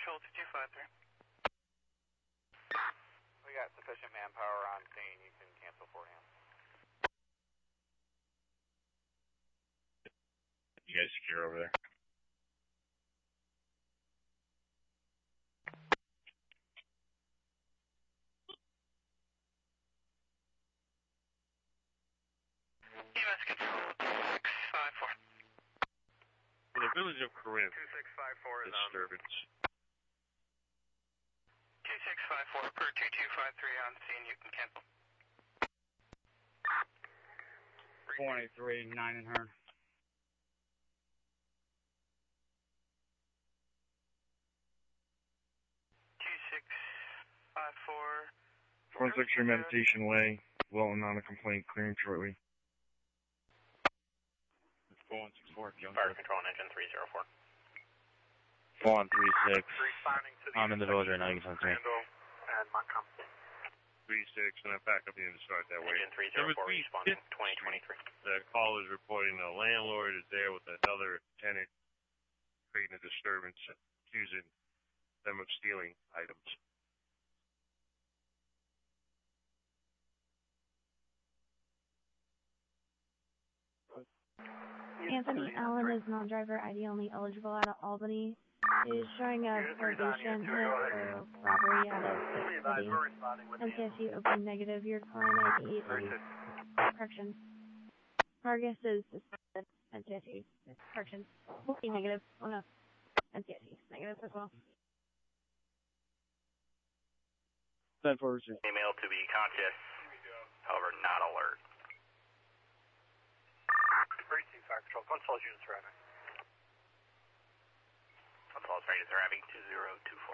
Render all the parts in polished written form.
Control 2253. We got sufficient manpower on scene. You can cancel for him. You guys secure over there? EMS Control 2654. For the village of Corinth, 2654 is disturbance. 2654 per 2253 on scene. You can cancel. 23, 9 in her. Forensic Meditation Way, Welton on a complaint, clearing shortly. 4164, Fire control on engine 304. 4136. Responding to the I'm in the village right now, you can send me. And Montgomery. 36, and I'm back up here to start that way. Engine 304 responding 2023. The call is reporting the landlord is there with another tenant creating a disturbance, accusing them of stealing items. Anthony Allen is non-driver ID only eligible out of Albany. Is showing a probation hit for robbery out of City. NCSU open negative. Your client ID is corrections. Vargas is suspended. NCSU corrections. Negative. Oh no. NCSU negative as well. 10-4. Email to be conscious, however not alert. 32 Fire Control, Consul's units arriving. Consul's rate is arriving 2024.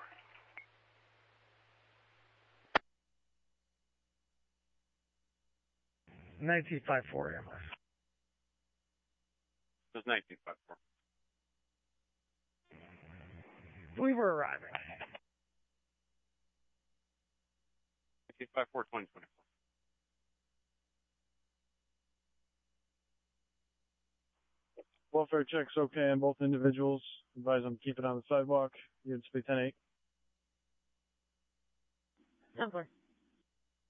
$19.54 MS. It was 1954. We were arriving. 1954, 2024. Welfare checks okay on both individuals. Advise them to keep it on the sidewalk. Units be 10-8. 10-4.